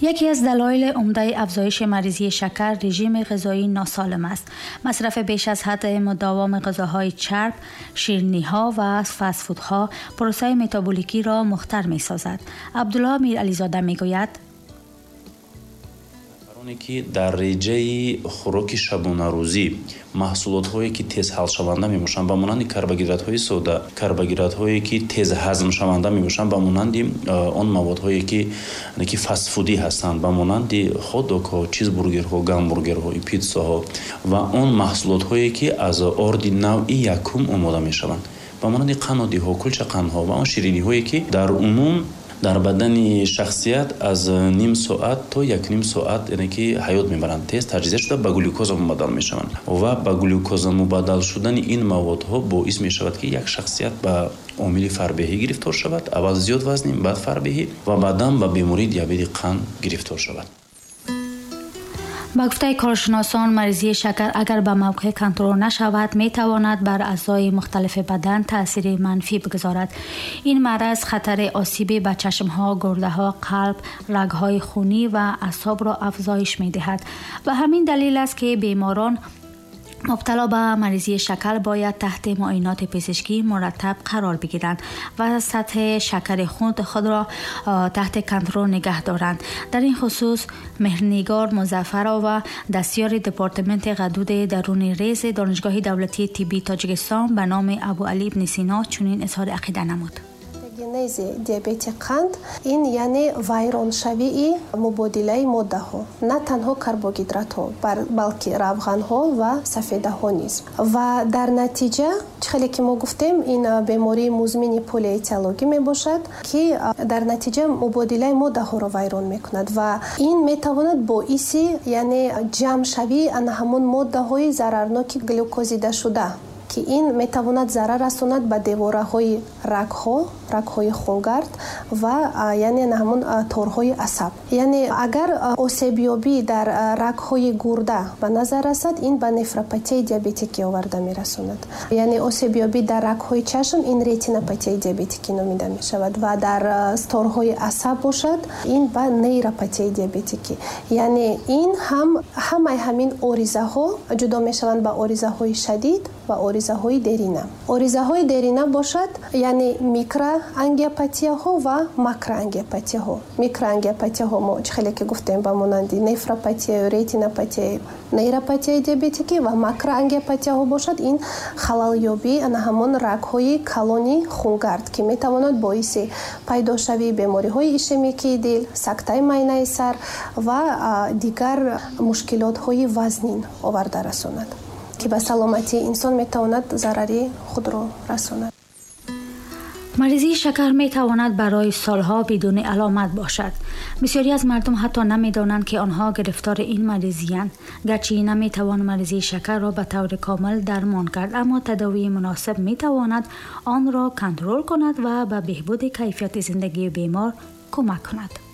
یکی از دلایل عمده افزایش مریضی شکر رژیم غذایی ناسالم است. مصرف بیش از حد مداوم غذاهای چرب، شیرینی‌ها و فست‌فودها پروسه متابولیکی را مختل می‌سازد. عبدالله میرعلیزاده میگوید که در رژه خوراک شبانه روزی محصولات‌هایی که تیز حل شونده میباشند با مانند کربوهیدرات‌های ساده، کربوهیدرات‌هایی که تیز هضم شونده میباشند با مانند آن موادهایی که فست فودی هستند با مانند هات داگ‌ها، چیزبورگرها، گامبورگرها، پیتزاها و آن محصولات‌هایی که از آرد نوع یکم آماده میشوند با مانند قنادی‌ها، کلچه قندها و آن شیرینی‌هایی که در عموم در بدن شخصیت از نیم ساعت تا یک نیم ساعت یعنی که حیات میبرند تیز تجزیه شده به گلوکوز مبدل میشوند و به گلوکوز مبدل شدن این موادها باعث میشود که یک شخصیت به عامل فربهی گرفتار شود، اول زیاد وزنی، بعد فربهی و بعداً به بیماری دیابت قند گرفتار شود. با گفته کارشناسان مریضی شکر اگر به موقع کنترل نشود می تواند بر اعضای مختلف بدن تاثیر منفی بگذارد. این مرض خطر آسیب به چشمها، گرده ها، قلب، رگهای خونی و اعصاب را افزایش می دهد و همین دلیل است که بیماران مبتلا به مریضی شکر باید تحت معاینات پزشکی مرتب قرار بگیرند و سطح شکر خود را تحت کنترل نگه دارند. در این خصوص مهرنگار مظفرا و دستیار دپارتمنت غدود درون ریز دانشگاه دولتی طبی تاجیکستان به نام ابو علی ابن سینا چنین اظهار عقیده نمود. گنز دیابت قند این یعنی وایرانشوی مبادله ماده ها، نه تنها کربوهیدرات ها بلکه روغن ها و سفیده ها نیز و در نتیجه خیلی که ما گفتیم این بیماری مزمن پلی‌اتیولوژی می باشد که در نتیجه مبادله ماده ها را ویران می کند و این می تواند باعث یعنی جمع شوی همون ماده های ضررناک گلوکوزیده شده که این میتواند ضرر رساند به دیواره های رگ های خونگرد و یعنی همون تورهای عصب. یعنی اگر آسیبیابی در رگ های گرده به نظر رسد این به نفروپاتی دیابتیکی آورده میرساند. یعنی آسیبیابی در رگ های چشم این ریتینوپاتی دیابتیکی نامیده می شود و در تورهای عصب باشد این به نیروپاتی دیابتیکی. یعنی این همین آریزه ها جدا می شوند به آریزه های شدید و آریزه های درینه. آریزه های درینه باشد یعنی میکرو انگیوپاتی ها و ماکرو انگیوپاتی ها. میکرو انگیوپاتی ها ما خیلی که گفتیم با مانند نفروپاتی، ریتینوپاتی، نیروپاتی دیابتیکی و ماکرو انگیوپاتی ها باشد این خلل یابی همون رگ های کلونی خونگرد که میتواند باعث پیدا شوی بیماری های ایشمیکی دل، سکته معده سر و دیگر مشکلات های وزنین آورده رساند که به سلامتی انسان میتواند ضرری خود را رساند. مریضی شکر می تواند برای سالها بدون علامت باشد. بسیاری از مردم حتی نمیدانند که آنها گرفتار این مریضی‌اند. گرچه نمی توان مریضی شکر را به طور کامل درمان کرد، اما تداوی مناسب می تواند آن را کنترل کند و به بهبود کیفیت زندگی بیمار کمک کند.